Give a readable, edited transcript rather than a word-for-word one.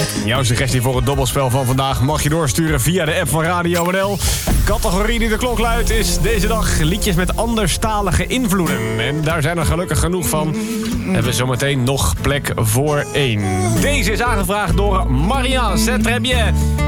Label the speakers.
Speaker 1: Jouw suggestie voor het dobbelspel van vandaag mag je doorsturen via de app van Radio NL. Categorie die de klok luidt is deze dag liedjes met anderstalige invloeden. En daar zijn er gelukkig genoeg van. Hebben we zometeen nog plek voor 1. Deze is aangevraagd door Maria. C'est très bien.